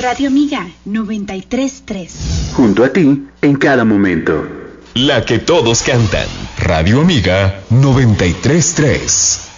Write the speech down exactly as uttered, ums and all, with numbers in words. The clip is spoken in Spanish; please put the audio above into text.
Radio Amiga noventa y tres punto tres. Junto a ti en cada momento. La que todos cantan. Radio Amiga noventa y tres punto tres.